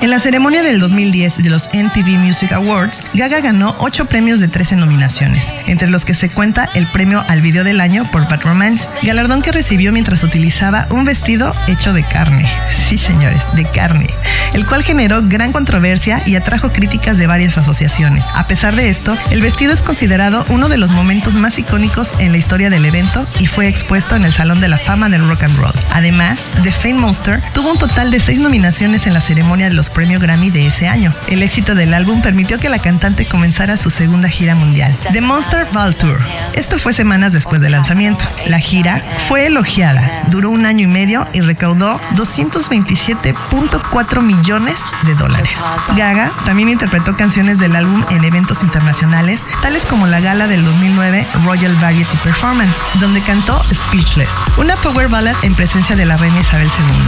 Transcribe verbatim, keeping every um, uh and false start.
En la ceremonia del dos mil diez de los M T V Music Awards, Gaga ganó ocho premios de trece nominaciones, entre los que se cuenta el premio al video del año por Bad Romance, galardón que recibió mientras utilizaba un vestido hecho de carne. Sí, señores, de carne, el cual generó gran controversia y atrajo críticas de varias asociaciones. A pesar de esto, el vestido es considerado uno de los momentos más icónicos en la historia del evento y fue expuesto en el Salón de la Fama del Rock and Roll. Además, The Fame Monster tuvo un total de seis nominaciones en la ceremonia de los premios Grammy de ese año. El éxito del álbum permitió que la cantante comenzara su segunda gira mundial, The Monster Ball Tour. Esto fue semanas después del lanzamiento. La gira fue elogiada, duró un año y medio y recaudó doscientos veintisiete punto cuatro millones de dólares. Gaga también interpretó canciones del álbum en eventos internacionales, tales como la gala del dos mil nueve Royal Variety Performance, donde cantó Speechless, una power ballad en presencia de la reina Isabel segunda.